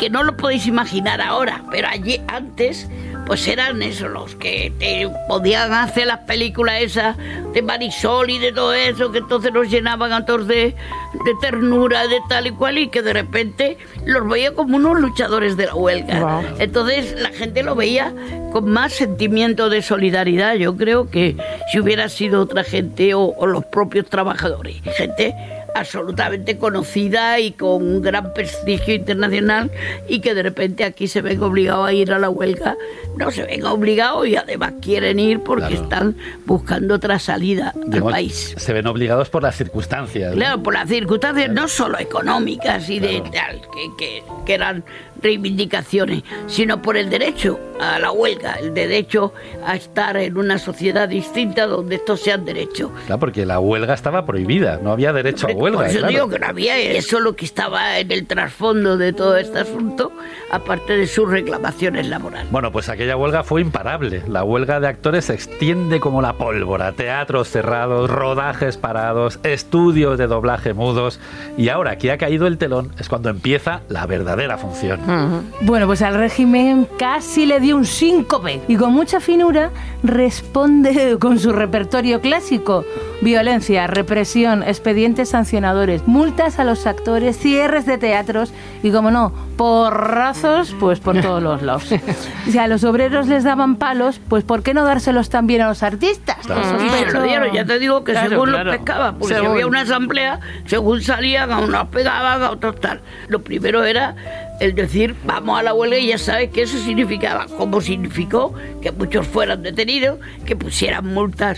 que no lo podéis imaginar ahora, pero allí antes pues eran esos los que te podían hacer las películas esas de Marisol y de todo eso, que entonces nos llenaban a todos de ternura, de tal y cual, y que de repente los veía como unos luchadores de la huelga. Wow. Entonces la gente lo veía con más sentimiento de solidaridad. Yo creo que si hubiera sido otra gente o los propios trabajadores, gente absolutamente conocida y con un gran prestigio internacional, y que de repente aquí se ven obligados a ir a la huelga, no se ven obligados y además quieren ir porque están buscando otra salida al país. Se ven obligados por las circunstancias. Claro, por las circunstancias no solo económicas y de tal, que eran reivindicaciones, sino por el derecho a la huelga, el derecho a estar en una sociedad distinta donde estos sean derechos. Claro, porque la huelga estaba prohibida, no había derecho a huelga. Por eso digo que no había, eso es lo que estaba en el trasfondo de todo este asunto, aparte de sus reclamaciones laborales. Bueno, pues aquella huelga fue imparable. La huelga de actores se extiende como la pólvora, teatros cerrados, rodajes parados, estudios de doblaje mudos, y ahora que ha caído el telón es cuando empieza la verdadera función. Bueno, pues al régimen casi le dio un síncope y con mucha finura responde con su repertorio clásico: violencia, represión, expedientes sancionadores, multas a los actores, cierres de teatros y, como no, porrazos pues por todos los lados. Si a los obreros les daban palos, pues ¿por qué no dárselos también a los artistas? Y se lo dieron, ya te digo que según los pescaban, porque si había una asamblea, según salían, a unos pegaban, a otros tal. Lo primero era el decir vamos a la huelga, y ya sabes que eso significaba, como significó que muchos fueran detenidos, que pusieran multas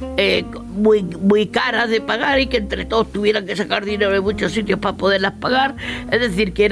muy caras de pagar y que entre todos tuvieran que sacar dinero de muchos sitios para poderlas pagar. Es decir, que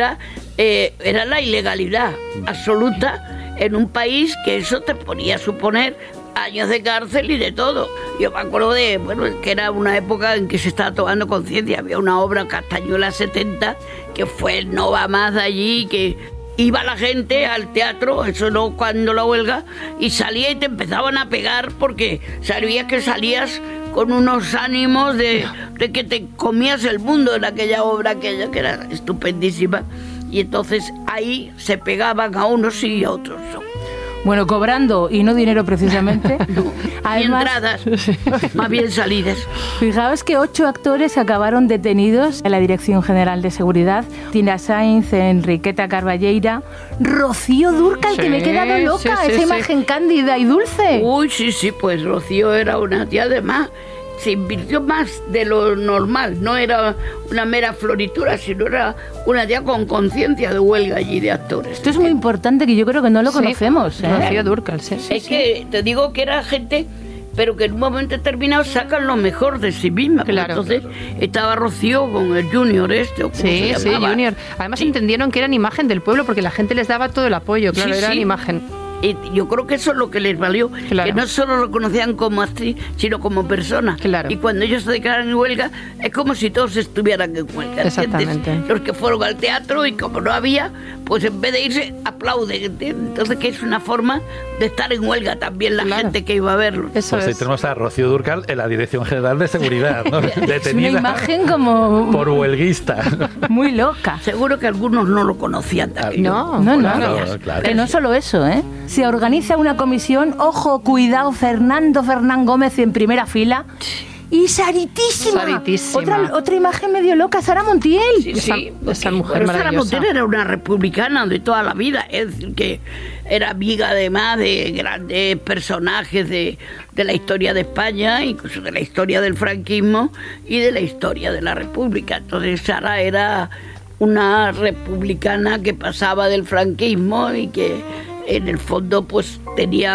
era la ilegalidad absoluta en un país, que eso te ponía a suponer años de cárcel y de todo. Yo me acuerdo que era una época en que se estaba tomando conciencia. Había una obra, Castañuela 70, que fue el no va más de allí, que iba la gente al teatro, eso no cuando la huelga, y salía y te empezaban a pegar porque sabías que salías con unos ánimos de que te comías el mundo en aquella obra, aquella que era estupendísima, y entonces ahí se pegaban a unos y a otros. Bueno, cobrando y no dinero precisamente. Además, entradas, más bien salidas. Fijaos que 8 actores acabaron detenidos en la Dirección General de Seguridad. Tina Sainz, Enriqueta Carballeira, Rocío Dúrcal, que me he quedado loca, esa imagen cándida y dulce. Uy, sí, pues Rocío era una tía de más. Se invirtió más de lo normal, no era una mera floritura, sino era una tía con conciencia de huelga allí de actores. Esto es muy importante, que yo creo que no lo conocemos. Rocío Dúrcal, que te digo que era gente, pero que en un momento determinado sacan lo mejor de sí misma. Claro. Entonces estaba Rocío con el Junior o como se llamaba. Junior. Además entendieron que eran imagen del pueblo, porque la gente les daba todo el apoyo, claro, eran imagen. Y yo creo que eso es lo que les valió, que no solo lo conocían como actriz, sino como persona. Claro. Y cuando ellos se declaran en huelga, es como si todos estuvieran en huelga. Exactamente. Los que fueron al teatro, y como no había, pues en vez de irse, aplauden. ¿Entiendes? Entonces, que es una forma de estar en huelga también la gente que iba a verlo. Eso pues ahí tenemos a Rocío Dúrcal en la Dirección General de Seguridad, ¿no? Detenida. Es una imagen como por huelguista. Muy loca. Seguro que algunos no lo conocían también. No. Claro. Que no solo eso, Se organiza una comisión, ojo, cuidado, Fernán Gómez en primera fila. Y Saritísima. Otra imagen medio loca, Sara Montiel. Esa mujer maravillosa. Sara Montiel era una republicana de toda la vida, es decir, que era amiga además de grandes personajes de la historia de España, incluso de la historia del franquismo y de la historia de la República. Entonces Sara era una republicana que pasaba del franquismo y que en el fondo pues tenía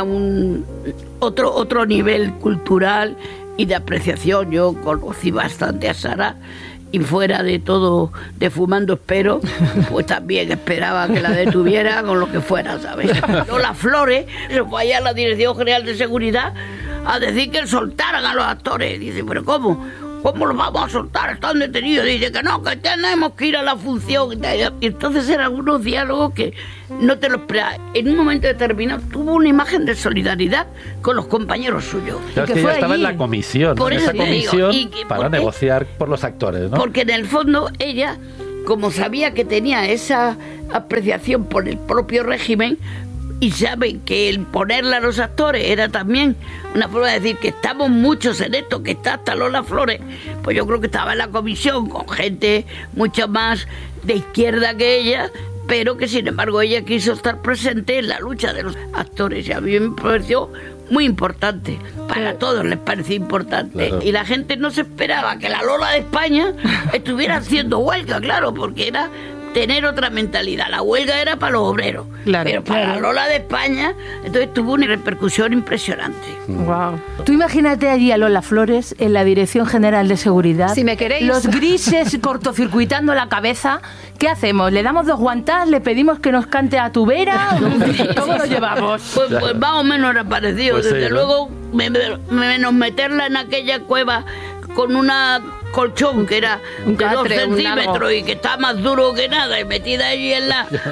otro nivel cultural y de apreciación. Yo conocí bastante a Sara, y fuera de todo, de fumando espero, pues también esperaba que la detuviera con lo que fuera, ¿sabes? Lola Flores se fue allá a la Dirección General de Seguridad a decir que soltaran a los actores. Dice, ¿pero cómo? ¿Cómo los vamos a soltar? Están detenidos. Dice que no, que tenemos que ir a la función. Y entonces eran unos diálogos que no te lo esperabas. En un momento determinado tuvo una imagen de solidaridad con los compañeros suyos. Claro, es que ella estaba en la comisión, por en eso esa comisión digo, para negociar por los actores, ¿no? Porque en el fondo ella como sabía que tenía esa apreciación por el propio régimen, y saben que el ponerle a los actores era también una forma de decir que estamos muchos en esto, que está hasta Lola Flores, pues yo creo que estaba en la comisión con gente mucho más de izquierda que ella, pero que sin embargo ella quiso estar presente en la lucha de los actores, y a mí me pareció muy importante, para todos les parecía importante, claro. Y la gente no se esperaba que la Lola de España estuviera haciendo huelga, claro, porque era tener otra mentalidad. La huelga era para los obreros, claro, pero para la Lola de España, entonces tuvo una repercusión impresionante. Wow. Tú imagínate allí a Lola Flores en la Dirección General de Seguridad. Si me queréis. Los grises cortocircuitando la cabeza. ¿Qué hacemos? ¿Le damos 2 guantas? ¿Le pedimos que nos cante a tu vera? ¿Cómo lo llevamos? Pues más o menos era parecido. Pues desde luego, menos meterla en aquella cueva con una colchón que era de 2 centímetros y que está más duro que nada, y metida allí en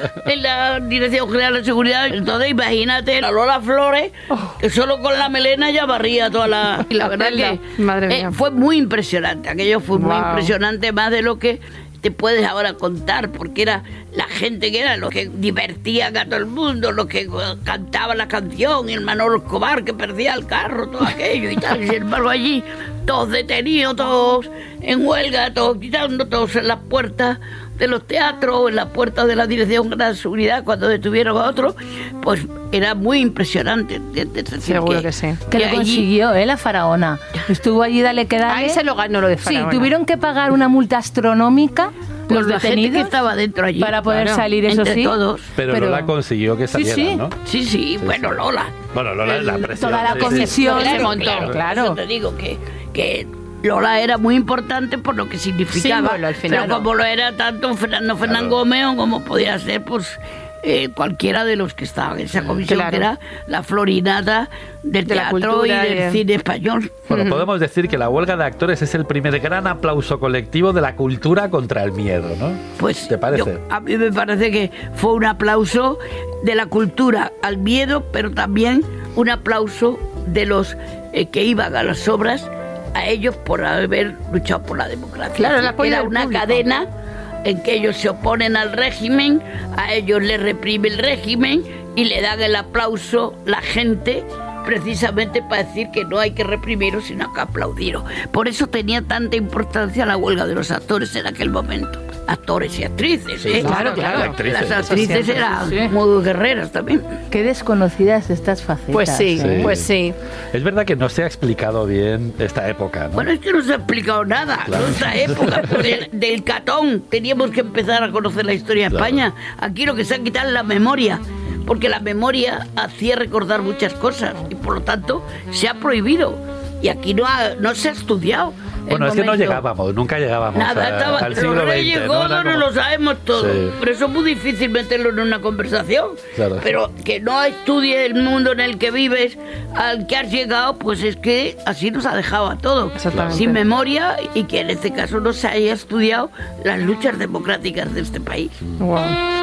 la Dirección General de Seguridad. Entonces imagínate a Lola Flores, que solo con la melena ya barría toda la... Y la verdad que fue muy impresionante, aquello fue muy impresionante, más de lo que te puedes ahora contar, porque era la gente que era los que divertían a todo el mundo, los que cantaban la canción, y el Manolo Escobar que perdía el carro, todo aquello y tal, y sin embargo allí todos detenidos, todos en huelga, todos quitando, todos en las puertas de los teatros, en las puertas de la Dirección General de Seguridad, cuando detuvieron a otros, pues era muy impresionante. Seguro que sí. Que lo consiguió, la faraona. Estuvo allí, dale que dale. Ahí se lo ganó lo de faraona. Sí, tuvieron que pagar una multa astronómica los la gente que estaba dentro allí para poder salir, eso sí. Todos. Pero Lola consiguió que salieran, ¿no? Sí, bueno, Lola. Bueno, Lola la presión. Toda la comisión se montó. Claro. Yo te digo que Lola era muy importante por lo que significaba, símbolo, al final, pero como lo era tanto Fernán Gómez o como podía ser pues cualquiera de los que estaban en esa comisión, que era la florinata del teatro y del cine español. Bueno, podemos decir que la huelga de actores es el primer gran aplauso colectivo de la cultura contra el miedo, ¿no? Pues ¿te parece? A mí me parece que fue un aplauso de la cultura al miedo, pero también un aplauso de los que iban a las obras, a ellos por haber luchado por la democracia. Claro, el apoyo era una público. Cadena en que ellos se oponen al régimen, a ellos les reprime el régimen y le dan el aplauso la gente, precisamente para decir que no hay que reprimiros, sino que aplaudiros. Por eso tenía tanta importancia la huelga de los actores en aquel momento. Actores y actrices, sí, Claro. Actrices. Las actrices eran muy guerreras también. Qué desconocidas estas facetas. Pues sí. Es verdad que no se ha explicado bien esta época, ¿no? Bueno, es que no se ha explicado nada, claro. Esta época, del Catón, teníamos que empezar a conocer la historia de España. Aquí lo que se ha quitado es la memoria, porque la memoria hacía recordar muchas cosas y por lo tanto se ha prohibido. Y aquí no se ha estudiado. Bueno, es que nunca llegábamos al siglo XX. Los Reyes Godos no lo sabemos todo. Sí. Por eso es muy difícil meterlo en una conversación. Claro. Pero que no estudie el mundo en el que vives, al que has llegado, pues es que así nos ha dejado a todos. Sin memoria, y que en este caso no se haya estudiado las luchas democráticas de este país. Wow.